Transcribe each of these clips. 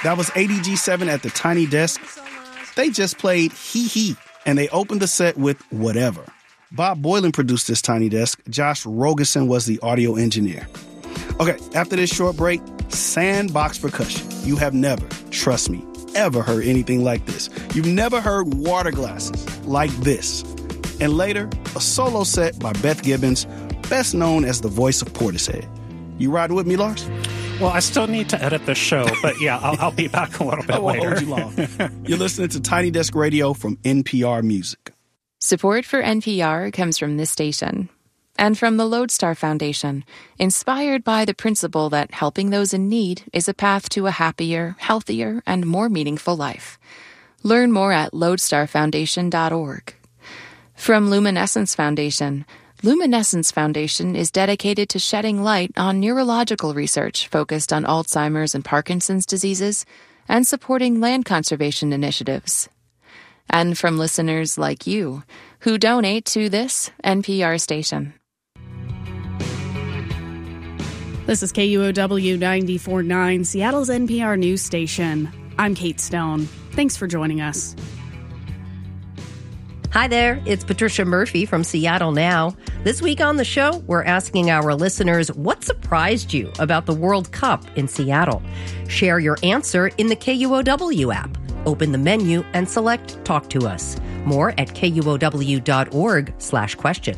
That was ADG7 at the Tiny Desk. They just played Hee Hee, and they opened the set with Whatever. Bob Boylan produced this Tiny Desk. Josh Rogerson was the audio engineer. Okay, after this short break, Sandbox Percussion. You have never, trust me, ever heard anything like this. You've never heard water glasses like this. And later, a solo set by Beth Gibbons, best known as the voice of Portishead. You riding with me, Lars? Well, I still need to edit the show, but yeah, I'll be back a little bit later. I won't hold you long. You're listening to Tiny Desk Radio from NPR Music. Support for NPR comes from this station and from the Lodestar Foundation, inspired by the principle that helping those in need is a path to a happier, healthier, and more meaningful life. Learn more at lodestarfoundation.org. From Luminescence Foundation, Luminescence Foundation is dedicated to shedding light on neurological research focused on Alzheimer's and Parkinson's diseases and supporting land conservation initiatives. And from listeners like you, who donate to this NPR station. This is KUOW 94.9, Seattle's NPR news station. I'm Kate Stone. Thanks for joining us. Hi there, it's Patricia Murphy from Seattle Now. This week on the show, we're asking our listeners what surprised you about the World Cup in Seattle. Share your answer in the KUOW app. Open the menu and select Talk to Us. More at KUOW.org/question.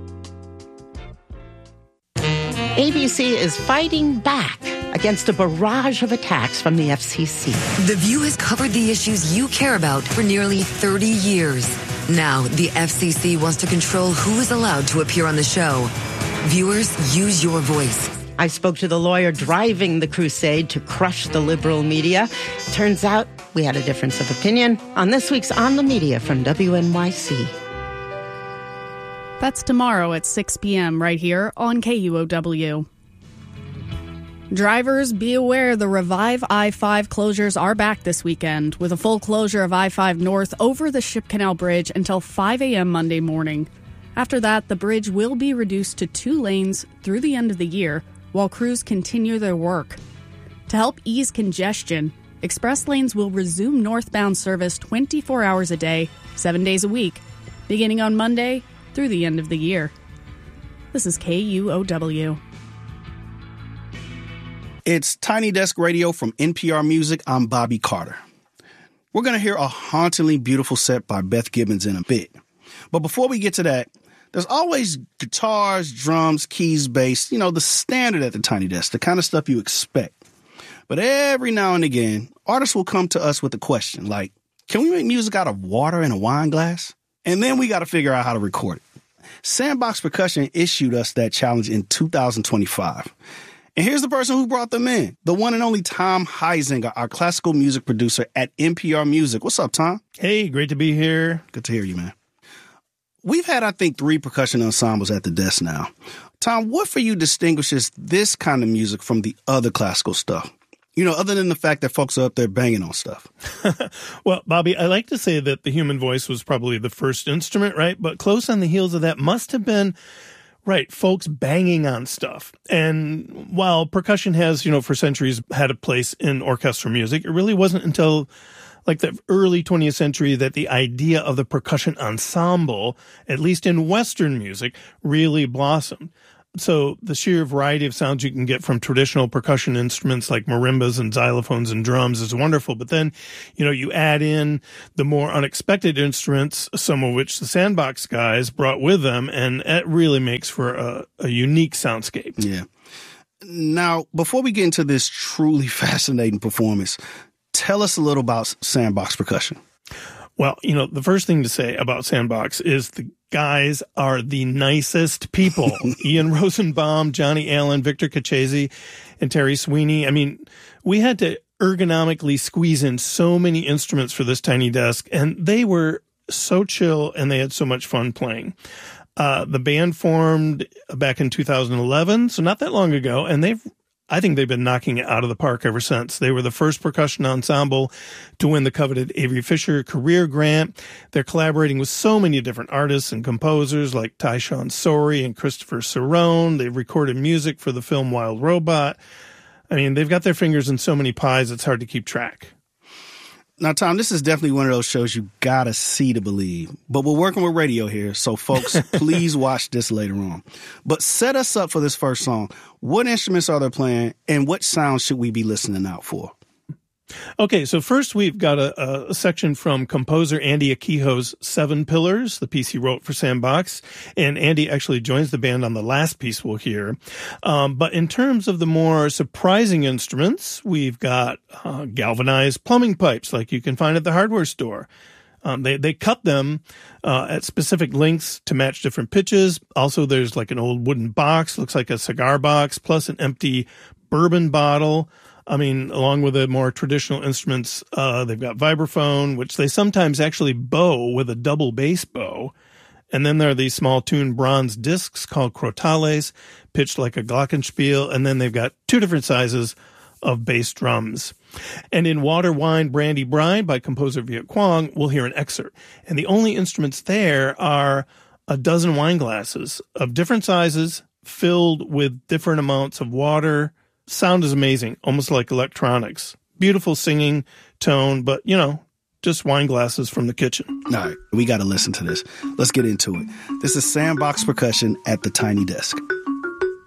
ABC is fighting back against a barrage of attacks from the FCC. The View has covered the issues you care about for nearly 30 years. Now, the FCC wants to control who is allowed to appear on the show. Viewers, use your voice. I spoke to the lawyer driving the crusade to crush the liberal media. Turns out we had a difference of opinion on this week's On the Media from WNYC. That's tomorrow at 6 p.m. right here on KUOW. Drivers, be aware the Revive I-5 closures are back this weekend, with a full closure of I-5 North over the Ship Canal Bridge until 5 a.m. Monday morning. After that, the bridge will be reduced to 2 lanes through the end of the year, while crews continue their work. To help ease congestion, express lanes will resume northbound service 24 hours a day, 7 days a week, beginning on Monday through the end of the year. This is KUOW. It's Tiny Desk Radio from NPR Music. I'm Bobby Carter. We're going to hear a hauntingly beautiful set by Beth Gibbons in a bit. But before we get to that, there's always guitars, drums, keys, bass, the standard at the Tiny Desk, the kind of stuff you expect. But every now and again, artists will come to us with a question like, can we make music out of water in a wine glass? And then we got to figure out how to record it. Sandbox Percussion issued us that challenge in 2025. And here's the person who brought them in, the one and only Tom Heisinger, our classical music producer at NPR Music. What's up, Tom? Hey, great to be here. Good to hear you, man. We've had, I think, 3 percussion ensembles at the desk now. Tom, what for you distinguishes this kind of music from the other classical stuff? Other than the fact that folks are up there banging on stuff. Well, Bobby, I like to say that the human voice was probably the first instrument, right? But close on the heels of that must have been, right, folks banging on stuff. And while percussion has, for centuries had a place in orchestral music, it really wasn't until like the early 20th century that the idea of the percussion ensemble, at least in Western music, really blossomed. So the sheer variety of sounds you can get from traditional percussion instruments like marimbas and xylophones and drums is wonderful. But then, you add in the more unexpected instruments, some of which the Sandbox guys brought with them, and it really makes for a unique soundscape. Yeah. Now, before we get into this truly fascinating performance, tell us a little about Sandbox Percussion. Well, the first thing to say about Sandbox is the guys are the nicest people. Ian Rosenbaum, Johnny Allen, Victor Cachese, and Terry Sweeney. I mean, we had to ergonomically squeeze in so many instruments for this tiny desk, and they were so chill and they had so much fun playing. The band formed back in 2011, so not that long ago, and I think they've been knocking it out of the park ever since. They were the first percussion ensemble to win the coveted Avery Fisher Career Grant. They're collaborating with so many different artists and composers like Tyshawn Sorey and Christopher Cerrone. They've recorded music for the film Wild Robot. I mean, they've got their fingers in so many pies, it's hard to keep track. Now, Tom, this is definitely one of those shows you gotta see to believe. But we're working with radio here, so folks, please watch this later on. But set us up for this first song. What instruments are they playing, and what sounds should we be listening out for? Okay, so first we've got a section from composer Andy Akiho's Seven Pillars, the piece he wrote for Sandbox, and Andy actually joins the band on the last piece we'll hear. But in terms of the more surprising instruments, we've got galvanized plumbing pipes like you can find at the hardware store. They cut them at specific lengths to match different pitches. Also, there's like an old wooden box, looks like a cigar box, plus an empty bourbon bottle. I mean, along with the more traditional instruments, they've got vibraphone, which they sometimes actually bow with a double bass bow. And then there are these small tuned bronze discs called crotales, pitched like a glockenspiel. And then they've got two different sizes of bass drums. And in Water, Wine, Brandy, Brine by composer Viet Quang, we'll hear an excerpt. And the only instruments there are a dozen wine glasses of different sizes filled with different amounts of water. Sound is amazing, almost like electronics. Beautiful singing tone, but, just wine glasses from the kitchen. All right, we got to listen to this. Let's get into it. This is Sandbox Percussion at the Tiny Desk.